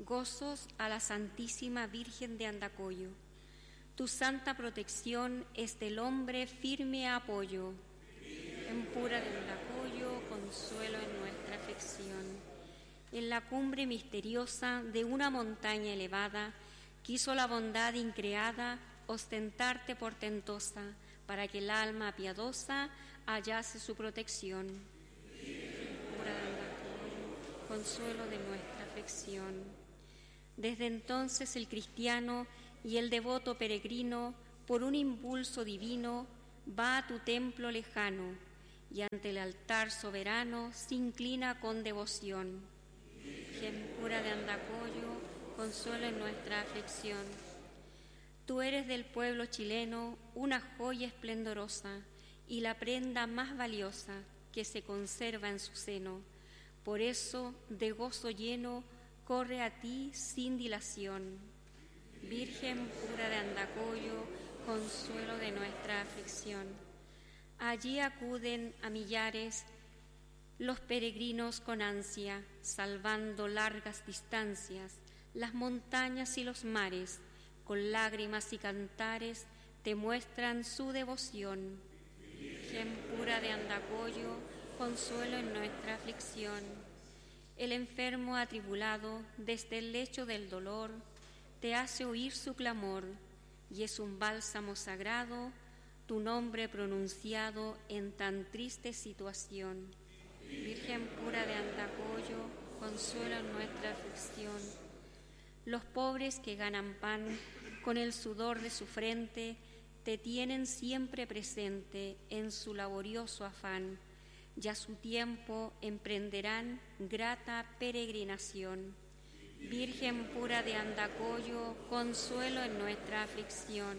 Gozos a la Santísima Virgen de Andacollo. Tu santa protección es del hombre firme apoyo. En pura de Andacollo, consuelo en nuestra aflicción. En la cumbre misteriosa de una montaña elevada, quiso la bondad increada ostentarte portentosa, para que el alma piadosa hallase su protección. Pura de Andacollo, consuelo de nuestra aflicción. Desde entonces el cristiano y el devoto peregrino, por un impulso divino, va a tu templo lejano y ante el altar soberano se inclina con devoción. Virgen pura de Andacollo, consuelo en nuestra aflicción. Tú eres del pueblo chileno una joya esplendorosa y la prenda más valiosa que se conserva en su seno. Por eso, de gozo lleno, corre a ti sin dilación. Virgen pura de Andacollo, consuelo de nuestra aflicción. Allí acuden a millares los peregrinos con ansia, salvando largas distancias, las montañas y los mares, con lágrimas y cantares te muestran su devoción. Virgen pura de Andacollo, consuelo en nuestra aflicción. El enfermo atribulado desde el lecho del dolor te hace oír su clamor y es un bálsamo sagrado tu nombre pronunciado en tan triste situación. Virgen pura de Andacollo, consuelo en nuestra aflicción. Los pobres que ganan pan con el sudor de su frente te tienen siempre presente en su laborioso afán. Ya a su tiempo emprenderán grata peregrinación. Virgen pura de Andacollo, consuelo en nuestra aflicción.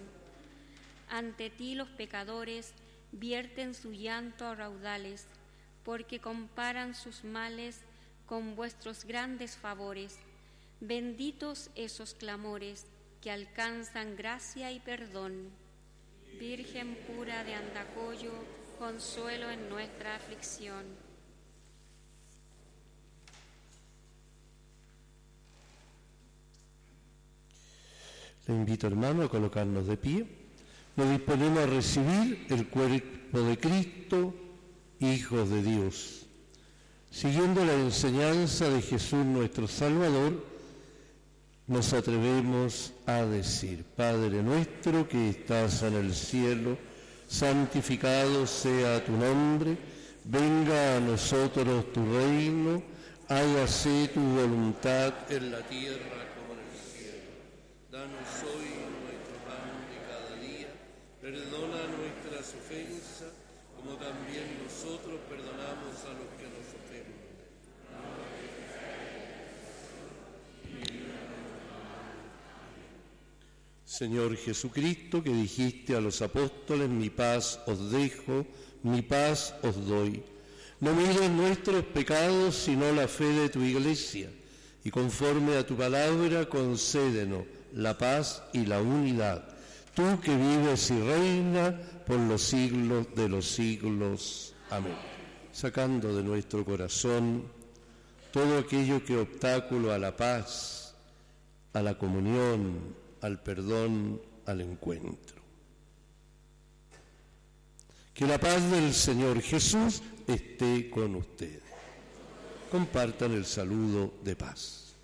Ante ti los pecadores vierten su llanto a raudales, porque comparan sus males con vuestros grandes favores. Benditos esos clamores que alcanzan gracia y perdón. Virgen pura de Andacollo, consuelo en nuestra aflicción. Le invito, hermano, a colocarnos de pie. Nos disponemos a recibir el cuerpo de Cristo, hijos de Dios. Siguiendo la enseñanza de Jesús nuestro Salvador, nos atrevemos a decir: Padre nuestro que estás en el cielo, santificado sea tu nombre, venga a nosotros tu reino, hágase tu voluntad en la tierra como en el cielo. Danos hoy nuestro pan de cada día, perdona nuestras ofensas, como también nosotros perdonamos a los que nos ofenden. Señor Jesucristo, que dijiste a los apóstoles: mi paz os dejo, mi paz os doy. No mires nuestros pecados, sino la fe de tu Iglesia, y conforme a tu palabra concédenos la paz y la unidad. Tú que vives y reinas por los siglos de los siglos. Amén. Sacando de nuestro corazón todo aquello que obstáculo a la paz, a la comunión, al perdón, al encuentro. Que la paz del Señor Jesús esté con ustedes. Compartan el saludo de paz.